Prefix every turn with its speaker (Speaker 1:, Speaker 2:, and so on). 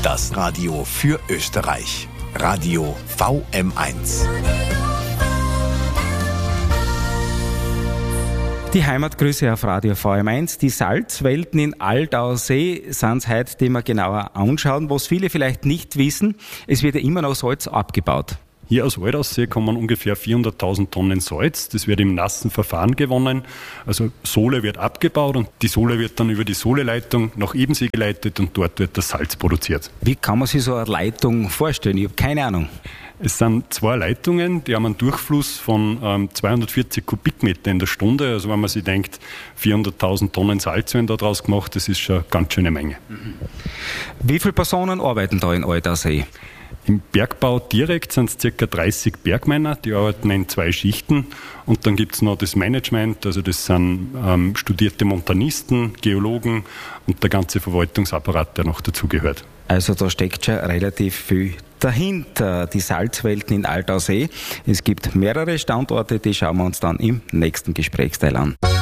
Speaker 1: Das Radio für Österreich. Radio VM1.
Speaker 2: Die Heimatgrüße auf Radio VM1. Die Salzwelten in Altausee sind es heute, die wir genauer anschauen. Was viele vielleicht nicht wissen, es wird ja immer noch Salz abgebaut.
Speaker 3: Hier aus Altaussee kommen ungefähr 400.000 Tonnen Salz. Das wird im nassen Verfahren gewonnen. Also Sohle wird abgebaut und die Sohle wird dann über die Sohleleitung nach Ebensee geleitet und dort wird das Salz produziert.
Speaker 2: Wie kann man sich so eine Leitung vorstellen? Ich habe keine Ahnung.
Speaker 3: Es sind 2 Leitungen, die haben einen Durchfluss von 240 Kubikmeter in der Stunde. Also wenn man sich denkt, 400.000 Tonnen Salz werden da draus gemacht, das ist schon eine ganz schöne Menge.
Speaker 2: Wie viele Personen arbeiten da in Altausee?
Speaker 3: Im Bergbau direkt sind es ca. 30 Bergmänner, die arbeiten in 2 Schichten. Und dann gibt es noch das Management, also das sind studierte Montanisten, Geologen und der ganze Verwaltungsapparat, der noch dazugehört.
Speaker 2: Also da steckt schon relativ viel dahinter, die Salzwelten in Altausee. Es gibt mehrere Standorte, die schauen wir uns dann im nächsten Gesprächsteil an.